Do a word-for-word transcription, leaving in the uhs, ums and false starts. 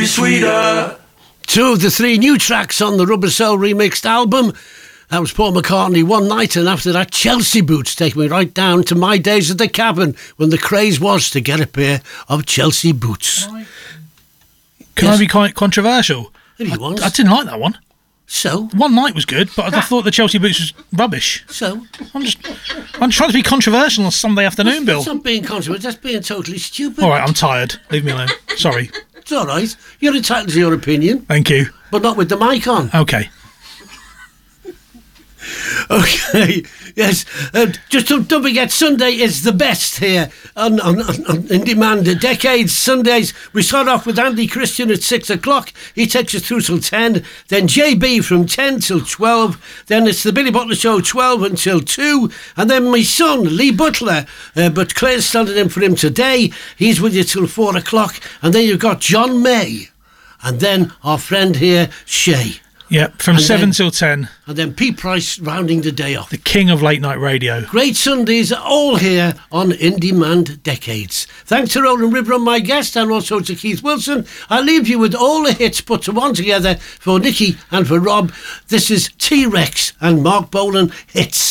sweeter. Two of the three new tracks on the Rubber Soul remixed album. That was Paul McCartney, One Night, and after that, Chelsea Boots, taking me right down to my days at the cabin when the craze was to get a pair of Chelsea boots. Can I, can Yes. I be quite controversial? If you I, want. I didn't like that one. So? One Night was good, but I thought the Chelsea Boots was rubbish. So? I'm just, I'm trying to be controversial on Sunday afternoon, Bill. That's not being controversial, that's being totally stupid. All right, I'm tired. Leave me alone. Sorry. It's all right. You're entitled to your opinion. Thank you. But not with the mic on. Okay. Okay, yes. Uh, just don't, don't forget, Sunday is the best here on, on, on, on In Demand. Decades Sundays. We start off with Andy Christian at six o'clock. He takes us through till ten. Then J B from ten till twelve. Then it's the Billy Butler Show twelve until two. And then my son Lee Butler. Uh, but Claire's standing in for him today. He's with you till four o'clock. And then you've got John May. And then our friend here, Shay. Yeah, from And seven then- till ten. And then Pete Price rounding the day off. The king of late night radio. Great Sundays are all here on In Demand Decades. Thanks to Roland River, my guest, and also to Keith Wilson. I leave you with all the hits put to one together for Nikki and for Rob. This is T-Rex and Mark Bolan Hits.